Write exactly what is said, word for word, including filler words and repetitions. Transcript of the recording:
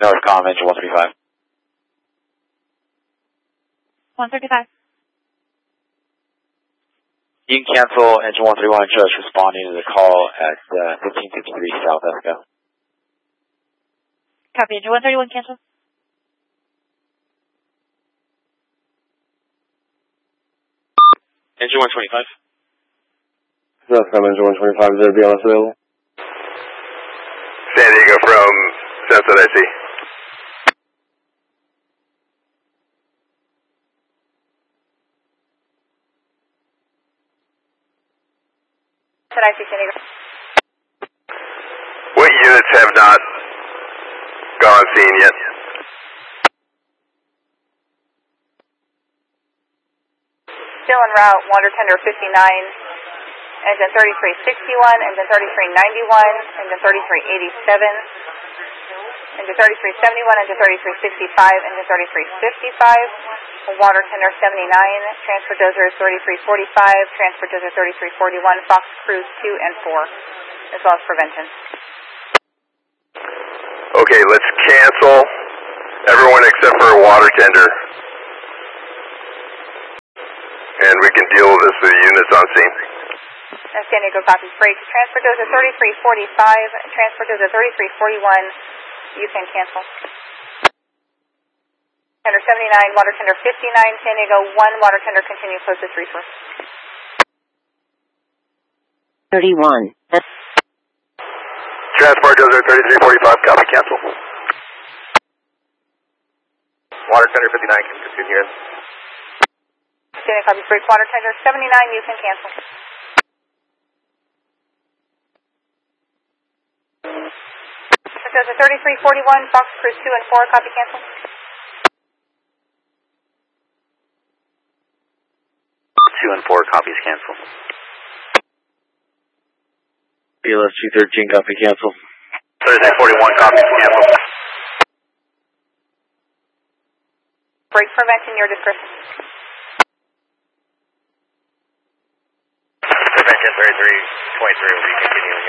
Northcom, engine one thirty-five. one thirty-five. You can cancel engine one thirty-one, just responding to the call at uh, fifteen fifty-three South Esco. Copy, engine one thirty-one, cancel. Engine one twenty-five. Northcom, engine one twenty-five, is there B L S available? San Diego from Sunset I C. Sunset I C, San Diego. What units have not gone seen yet? Still en route, water tender fifty-nine, engine thirty-three sixty-one, engine thirty-three ninety-one, engine thirty-three eighty-seven, engine thirty-three seventy-one, engine thirty-three sixty-five, engine thirty-three fifty-five, water tender seventy-nine, transfer dozer thirty-three forty-five, transfer dozer thirty-three forty-one, Fox Cruise two and four, as well as prevention. Okay, let's cancel everyone except for water tender. And we can deal with this with the units on scene. San Diego copies. Break. Transfer dozer thirty-three forty-five, transfer dozer thirty-three forty-one, you can cancel. Tender seventy-nine, water tender fifty-nine, San Diego one, water tender continue closest resource. thirty-one. Transport dozer thirty-three forty-five, copy, cancel. Water tender fifty-nine can continue in. San Diego copies. Break. Water tender seventy-nine, you can cancel. Dozer thirty-three forty-one, Fox Cruise two and four, copy, cancel. two and four, copies, cancel. B L S two thirteen, copy, cancel. thirty-three forty-one, copies, cancel. Break prevention, your discretion. Prevention thirty-three twenty-three will be continuing